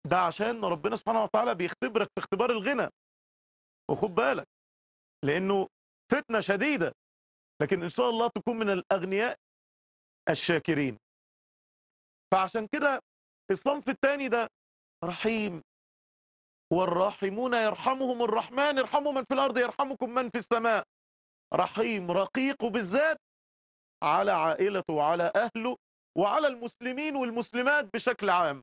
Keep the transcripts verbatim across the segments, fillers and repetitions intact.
ده عشان ربنا سبحانه وتعالى بيختبرك في اختبار الغنى، وخد بالك لأنه فتنة شديدة، لكن إن شاء الله تكون من الأغنياء الشاكرين. فعشان كده الصنف التاني ده رحيم، والراحمون يرحمهم الرحمن ارحموا من في الأرض يرحمكم من في السماء. رحيم رقيق بالذات على عائلته وعلى أهله وعلى المسلمين والمسلمات بشكل عام.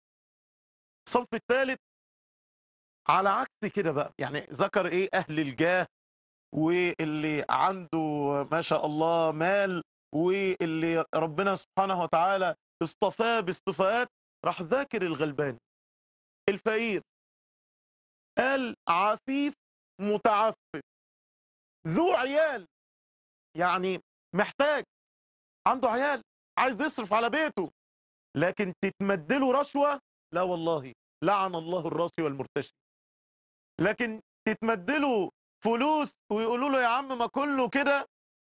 الصنف الثالث على عكس كده بقى، يعني ذكر ايه؟ أهل الجاه، واللي عنده ما شاء الله مال، واللي ربنا سبحانه وتعالى اصطفاه باصطفاءات. راح ذاكر الغلبان الفقير، قال عفيف متعفف ذو عيال، يعني محتاج، عنده عيال، عايز يصرف على بيته، لكن تتمدله رشوة، لا والله، لعن الله الراشي والمرتشي. لكن تتمدله فلوس ويقولوا له يا عم ما كله كده،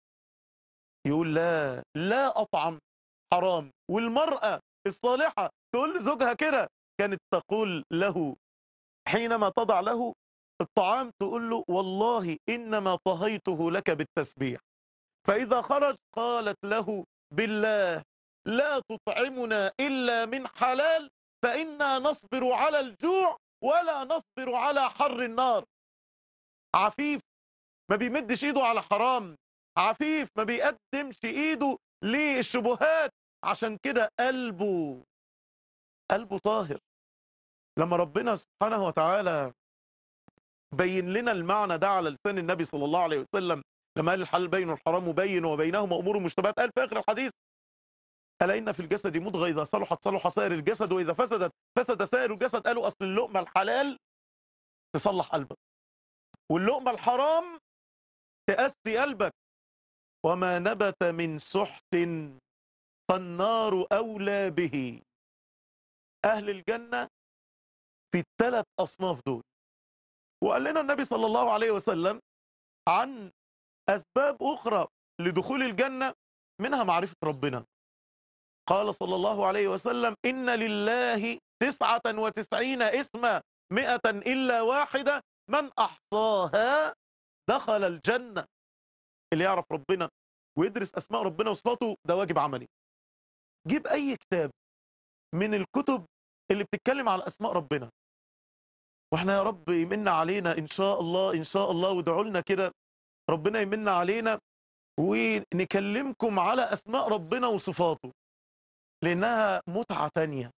يقول لا لا أطعم حرام. والمرأة الصالحة تقول لزوجها كده، كانت تقول له حينما تضع له الطعام، تقول له والله إنما طهيته لك بالتسبيح. فإذا خرج قالت له بالله لا تطعمنا إلا من حلال، فإنا نصبر على الجوع ولا نصبر على حر النار. عفيف ما بيمدش ايده على حرام، عفيف ما بيقدمش ايده للشبهات، عشان كده قلبه قلبه طاهر. لما ربنا سبحانه وتعالى بين لنا المعنى ده على لسان النبي صلى الله عليه وسلم، لما قال الحلال بين والحرام بين وبينهما امور مشتبهات، قال في اخر الحديث الا ان في الجسد مضغه اذا صلحت صلح سائر الجسد واذا فسدت فسد سائر الجسد. قالوا اصل اللقمه الحلال تصلح قلبك، واللقمه الحرام تقسي قلبك. وما نبت من سحت فالنار أولى به. أهل الجنة في الثلاث أصناف دول. وقال لنا النبي صلى الله عليه وسلم عن أسباب أخرى لدخول الجنة، منها معرفة ربنا. قال صلى الله عليه وسلم إن لله تسعة وتسعين اسما مئة إلا واحدة من أحصاها دخل الجنة. اللي يعرف ربنا ويدرس أسماء ربنا وصفاته ده واجب عملي. جيب أي كتاب من الكتب اللي بتتكلم على أسماء ربنا، واحنا يا رب يمن علينا إن شاء الله إن شاء الله، وادعوا لنا كده ربنا يمن علينا ونكلمكم على أسماء ربنا وصفاته، لأنها متعة تانية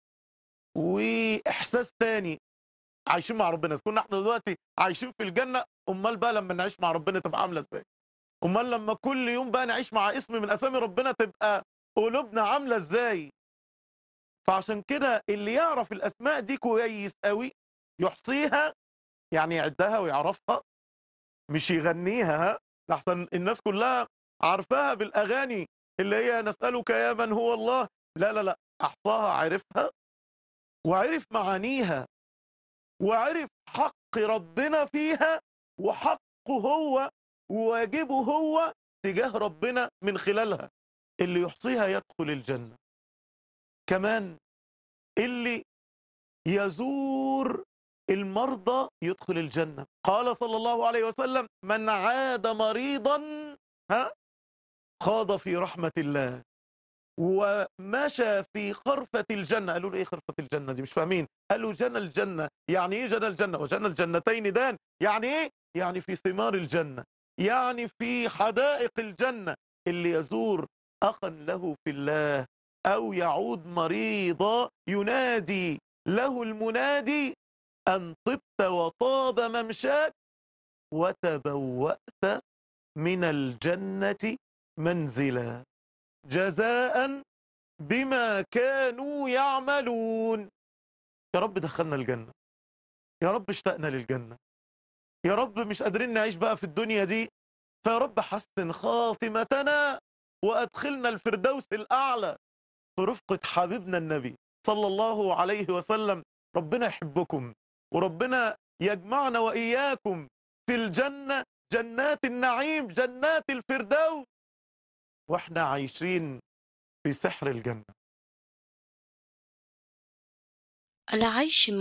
وإحساس تاني. عايشين مع ربنا، كنا احنا دلوقتي عايشين في الجنة، أمال بقى لما نعيش مع ربنا تبقى عاملة إزاي؟ أمال لما كل يوم بقى نعيش مع اسم من أسامي ربنا تبقى قلوبنا عاملة إزاي؟ فعشان كده اللي يعرف الأسماء دي كويس قوي يحصيها، يعني يعدها ويعرفها، مش يغنيها، ها لحسن الناس كلها عارفاها بالأغاني اللي هي نسألك يا من هو الله. لا لا لا، أحصاها، عرفها وعرف معانيها وعرف حق ربنا فيها وحقه هو وواجبه هو تجاه ربنا من خلالها. اللي يحصيها يدخل الجنة. كمان اللي يزور المرضى يدخل الجنة. قال صلى الله عليه وسلم من عاد مريضا ها خاض في رحمة الله ومشى في خرفة الجنة. قالوا له ايه خرفة الجنة دي؟ مش فاهمين. قالوا جنى الجنة. يعني ايه جنى الجنة؟ وجنى الجنتين دان. يعني ايه؟ يعني في ثمار الجنة، يعني في حدائق الجنة. اللي يزور أخا له في الله أو يعود مريضا ينادي له المنادي أن طبت وطاب ممشاك وتبوأت من الجنة منزلا جزاء بما كانوا يعملون. يا رب دخلنا الجنة، يا رب اشتقنا للجنة، يا رب مش قادرين نعيش بقى في الدنيا دي، فيا رب حسن خاتمتنا وأدخلنا الفردوس الأعلى في رفقة حبيبنا النبي صلى الله عليه وسلم. ربنا يحبكم وربنا يجمعنا وإياكم في الجنة، جنات النعيم، جنات الفردوس، واحنا عايشين في سحر الجنة. العيش